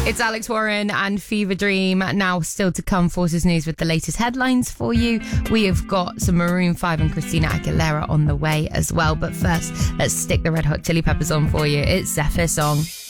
It's Alex Warren and Fever Dream. Now, still to come, Forces News with the latest headlines for you. We have got some Maroon 5 and Christina Aguilera on the way as well. But first, let's stick the Red Hot Chili Peppers on for you. It's Zephyr Song.